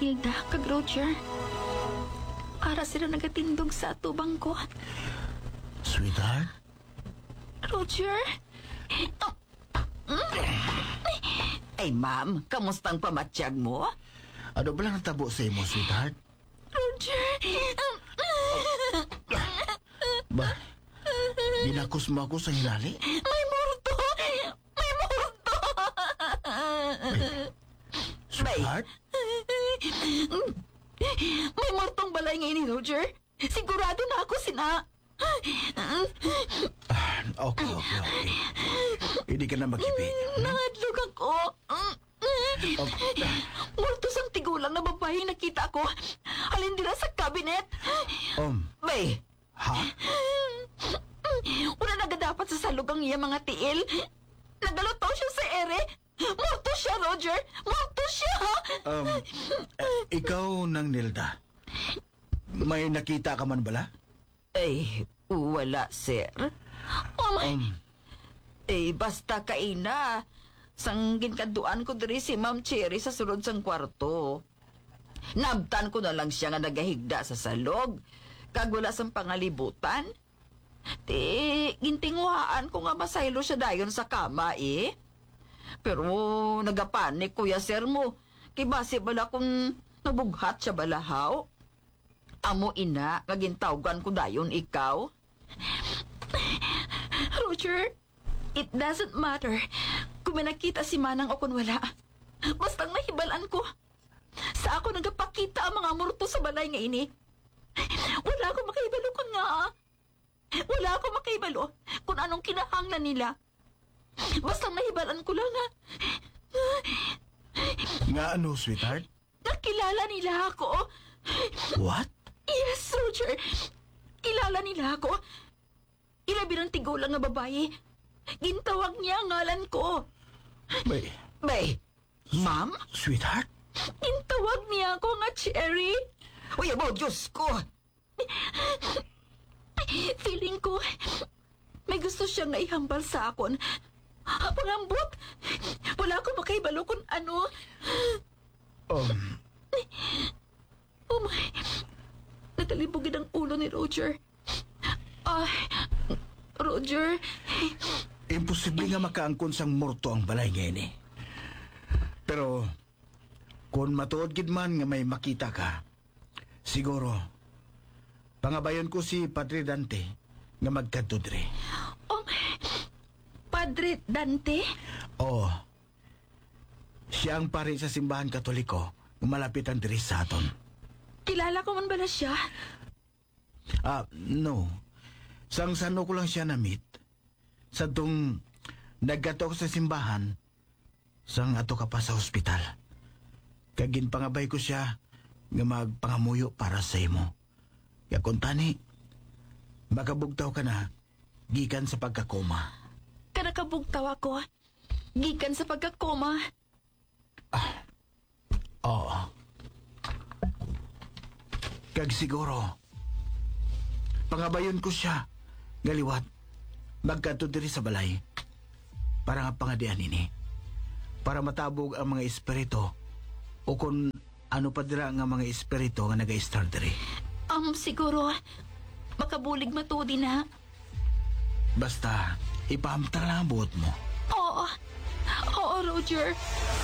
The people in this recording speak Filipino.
Nilda kag Roger. Ara sila nagatindog sa atubang ko. Sweetheart? Roger? Ay, ma'am, kamustang pamatsyag mo? Ano ba lang ang tabo sa imo, sweetheart? Roger! Ba? Ginakos mo ako sa hilali? May morto! May morto! Sweetheart? May mortong balay ngayon ni Roger. Sigurado na ako Okay. Hindi ka na mag-ibig. Nahadlog ako. Morto sang tigulang na babae nakita ko. Halin dira sa cabinet. Bay, Ha? Una nagadapat sa salog ang iya mga tiil. Nagalotaw siya sa ere. Morto siya, Roger. Morto siya. Ikaw nang Nilda. May nakita ka man bala? ay, wala, sir. Oh my... Basta kaina. Sang ginkaduan ko diri si Ma'am Cherry sa sulod sang kwarto. Nabtan ko na lang siya nga nagahigda sa salog. Kag wala sang pangalibutan. Gintinguhaan ko nga masaylo siya dayon sa kama Pero nagapanik kuya sir mo. Kay base bala kung nabughat siya balahaw. Amo ina, kagintawgan ko dayon ikaw. Roger, it doesn't matter kung may nakita si Manang o kung wala. Bastang nahibalan ko. Sa ako nagapakita ang mga morto sa balay nga ini. Wala ako makahibalo kung nga. Wala ako makahibalo kung anong kinahanglan nila. Bastang nahibalan ko lang nga. Nga ano, sweetheart? Nakilala nila ako. What? Yes, Roger. Kilala nila ako. Ilabi ng tigulang nga babae. Gintawag niya ang ngalan ko. Bay, ma'am? Sweetheart? Gintawag niya ako nga Cherry. Uy, abo, Diyos ko. Feeling ko, may gusto siyang naihambal sa akon. Pangambot. Wala akong makahibalo kung ano. Oh my. Natalibugin ang ulo ni Roger. Roger. Imposible nga makaangkon sang morto ang balay ngayon Pero, kung matuod gid man nga may makita ka, siguro, pangabayon ko si Padre Dante nga magkadto diri. Padre Dante? Oo. Siya ang pari sa simbahan katoliko nga malapit ang diri sa aton. Kilala ko man ba na siya? No. Sang sano ko lang siya na-meet. Sa tong naggato ko sa simbahan, sang ato ka pa sa ospital. Kagin pangabay ko siya nga magpangamuyo para sa imo. Kaya kung tani, makabugtaw ka na, gikan sa pagkakoma. Kanakabugtaw ako. Gikan sa pagkakoma. Oo. Kag siguro, pangabayon ko siya, galiwat, magkanto diri sa balay, para nga pangadian ini, para matabog ang mga espiritu, o kung ano pa dira nga mga espiritu nga nag-i-star diri. Siguro, makabulig matudi na. Basta, ipahamtar lang ang buot mo. Oo, Roger.